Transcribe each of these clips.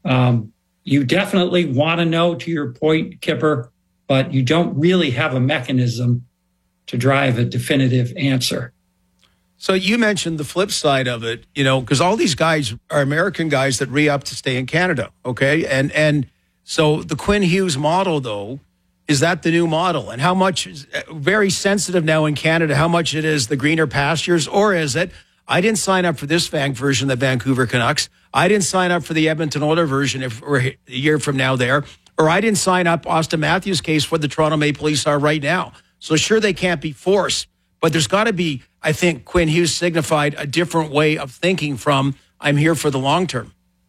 You definitely want to know, to your point, Kipper, but you don't really have a mechanism to drive a definitive answer. So you mentioned the flip side of it, because all these guys are American guys that re-up to stay in Canada, okay? And so the Quinn Hughes model, though, is that the new model? And how much is very sensitive now in Canada, how much it is the greener pastures, or is it, I didn't sign up for this version of the Vancouver Canucks. I didn't sign up for the Edmonton Oilers version if we're a year from now there. Or I didn't sign up Austin Matthews' case for the Toronto Maple Leafs are right now. So sure, they can't be forced. But there's got to be, I think, Quinn Hughes signified a different way of thinking from I'm here for the long term.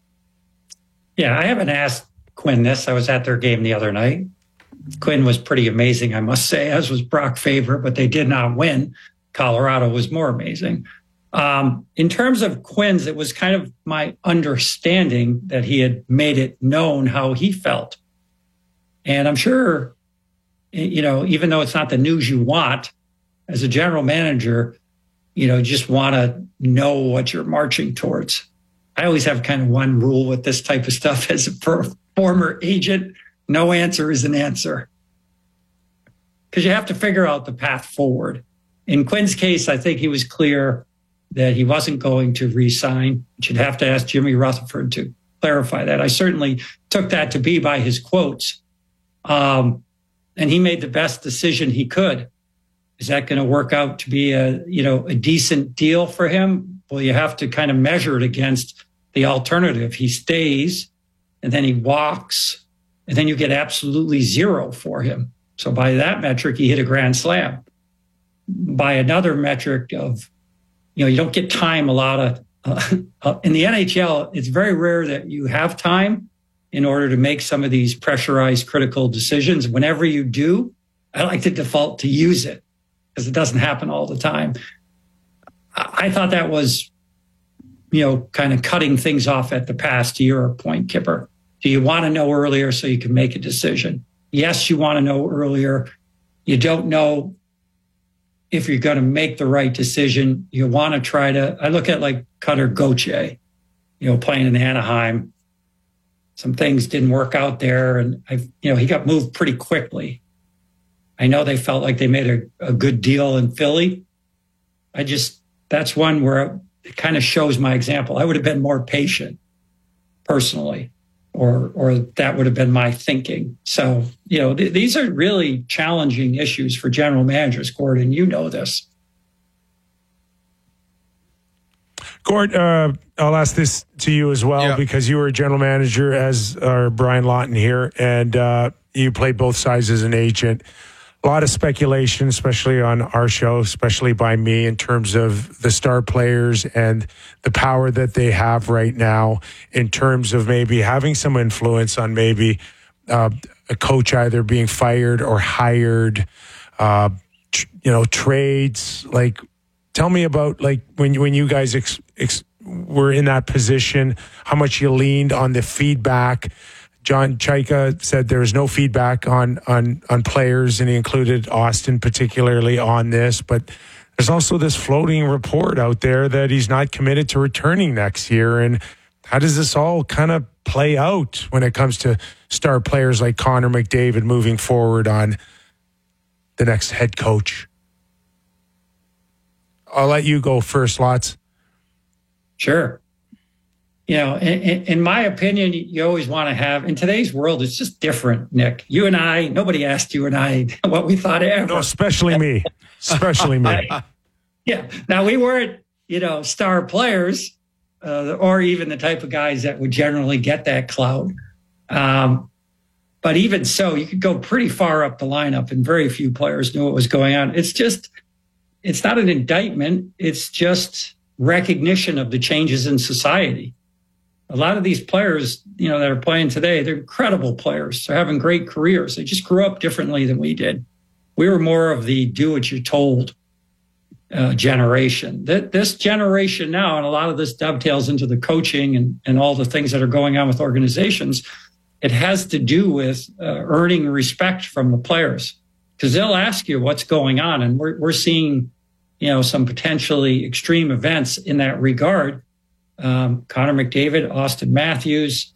Yeah, I haven't asked Quinn this. I was at their game the other night. Quinn was pretty amazing, I must say, as was Brock Faber, but they did not win. Colorado was more amazing. In terms of Quinn's, it was kind of my understanding that he had made it known how he felt. And I'm sure, even though it's not the news you want, as a general manager, just want to know what you're marching towards. I always have kind of one rule with this type of stuff as a former agent. No answer is an answer. Because you have to figure out the path forward. In Quinn's case, I think he was clear that he wasn't going to re-sign. You'd have to ask Jimmy Rutherford to clarify that. I certainly took that to be by his quotes. And he made the best decision he could. Is that going to work out to be a decent deal for him? Well, you have to kind of measure it against the alternative. He stays and then he walks and then you get absolutely zero for him. So by that metric, he hit a grand slam. By another metric of, you don't get time a lot of, in the NHL, it's very rare that you have time in order to make some of these pressurized critical decisions. Whenever you do, I like to default to use it because it doesn't happen all the time. I thought that was, kind of cutting things off at the pass, to your point, Kipper. Do you want to know earlier so you can make a decision? Yes, you want to know earlier. You don't know if you're going to make the right decision. You want to try to, I look at like Cutter Gauthier, playing in Anaheim. Some things didn't work out there and he got moved pretty quickly. I know they felt like they made a good deal in Philly. That's one where it kind of shows my example. I would have been more patient personally, or that would have been my thinking. So, these are really challenging issues for general managers, Gordon. You know this. Gord, I'll ask this to you as well, because you were a general manager, as are Brian Lawton here, and you played both sides as an agent. A lot of speculation, especially on our show, especially by me, in terms of the star players and the power that they have right now in terms of maybe having some influence on maybe a coach either being fired or hired, trades. Like, tell me about, like, when you guys were in that position, how much you leaned on the feedback. John Chaika said there was no feedback on players, and he included Austin particularly on this. But there's also this floating report out there that he's not committed to returning next year. And how does this all kind of play out when it comes to star players like Connor McDavid moving forward on the next head coach? I'll let you go first, Lots. Sure. In my opinion, you always want to have, in today's world, it's just different, Nick. You and I, nobody asked you and I what we thought ever. No, especially me. Especially me. Yeah. Now, we weren't, star players or even the type of guys that would generally get that clout. But even so, you could go pretty far up the lineup and very few players knew what was going on. It's not an indictment. It's just recognition of the changes in society. A lot of these players, that are playing today, they're incredible players. They're having great careers. They just grew up differently than we did. We were more of the do what you're told generation. This generation now, and a lot of this dovetails into the coaching and all the things that are going on with organizations, it has to do with earning respect from the players, because they'll ask you what's going on. And we're seeing, some potentially extreme events in that regard. Connor McDavid, Austin Matthews,